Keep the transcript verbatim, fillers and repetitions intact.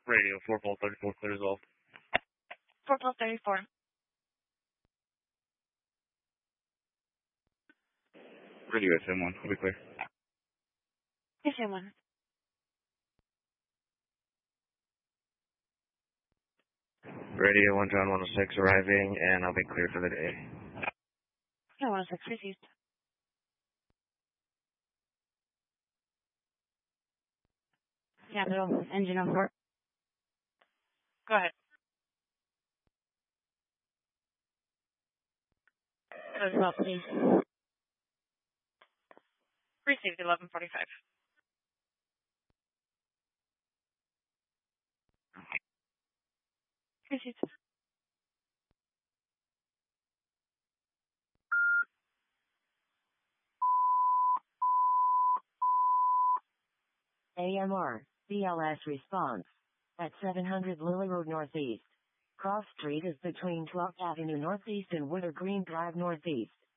Radio four Pulse thirty-four, clear as well. four Pulse thirty-four. Radio S M one, will be clear. S M one. Radio one John one oh six arriving, and I'll be clear for the day. Yeah, one oh six received. Capital, engine on port. Go ahead. Code as well, please. Received eleven forty-five. Received. A M R, B L S response. At seven hundred Lily Road Northeast. Cross Street is between twelfth Avenue Northeast and Woodard Green Drive Northeast.